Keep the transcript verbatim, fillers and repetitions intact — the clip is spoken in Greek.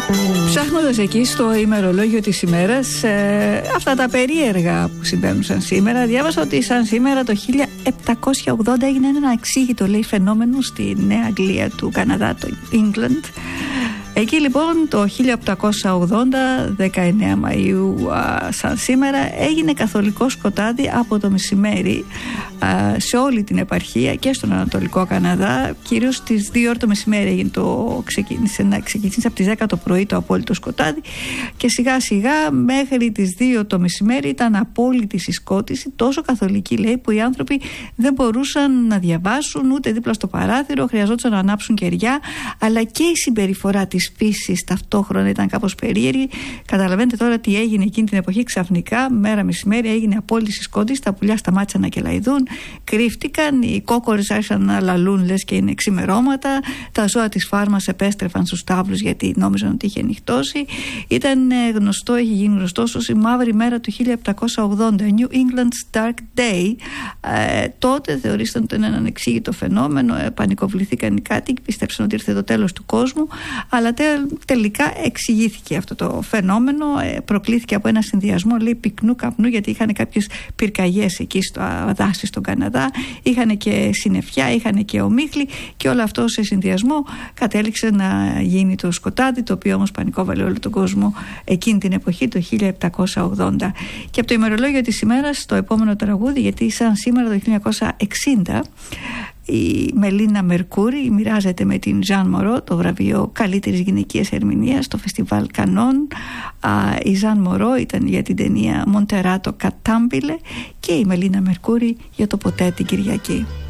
Ψάχνοντας εκεί στο ημερολόγιο της ημέρας ε, αυτά τα περίεργα που συμβαίνουν σαν σήμερα, διάβασα ότι σαν σήμερα το χίλια επτακόσια ογδόντα έγινε ένα ανεξήγητο, λέει, φαινόμενο στη Νέα Αγγλία του Καναδά, το England. Εκεί λοιπόν το χίλια επτακόσια ογδόντα, δεκαεννέα Μαΐου, α, σαν σήμερα, έγινε καθολικό σκοτάδι από το μεσημέρι α, σε όλη την επαρχία και στον Ανατολικό Καναδά. Κυρίως στις δύο ώρες το μεσημέρι έγινε το, ξεκίνησε να ξεκίνησε από τις δέκα το πρωί το απόλυτο σκοτάδι και σιγά σιγά μέχρι τις δύο το μεσημέρι ήταν απόλυτη συσκότηση, τόσο καθολική, λέει, που οι άνθρωποι δεν μπορούσαν να διαβάσουν ούτε δίπλα στο παράθυρο, χρειαζόταν να ανάψουν κεριά, αλλά και η συμπεριφορά της φύσης ταυτόχρονα ήταν κάπως περίεργη. Καταλαβαίνετε τώρα τι έγινε εκείνη την εποχή. Ξαφνικά, μέρα μεσημέρι, έγινε απόλυτη συσκότηση. Τα πουλιά σταμάτησαν να κελαϊδούν, κρύφτηκαν, οι κόκορες άρχισαν να λαλούν λες και είναι ξημερώματα. Τα ζώα της φάρμας επέστρεφαν στους στάβλους γιατί νόμιζαν ότι είχε νυχτώσει. Ήταν γνωστό, έχει γίνει γνωστό ως η μαύρη μέρα του χίλια επτακόσια ογδόντα, New England's Dark Day. Ε, τότε θεωρήσαν ότι είναι ένα ανεξήγητο φαινόμενο. Ε, πανικοβληθήκαν οι κάτοικοι, πίστεψαν ότι ήρθε το τέλος του κόσμου. Αλλά τελικά εξηγήθηκε αυτό το φαινόμενο, προκλήθηκε από ένα συνδυασμό, λέει, πυκνού καπνού, γιατί είχαν κάποιες πυρκαγιές εκεί στο δάση στον Καναδά, είχαν και συννεφιά, είχαν και ομίχλη και όλο αυτό σε συνδυασμό κατέληξε να γίνει το σκοτάδι, το οποίο όμως πανικόβαλε όλο τον κόσμο εκείνη την εποχή, το χίλια επτακόσια ογδόντα. Και από το ημερολόγιο της ημέρας το επόμενο τραγούδι, γιατί σαν σήμερα το χίλια εννιακόσια εξήντα η Μελίνα Μερκούρι μοιράζεται με την Ζαν Μορό το βραβείο καλύτερης γυναικείας ερμηνείας στο φεστιβάλ Κανών. Η Ζαν Μορό ήταν για την ταινία Μοντεράτο Κατάμπιλε και η Μελίνα Μερκούρι για το Ποτέ την Κυριακή.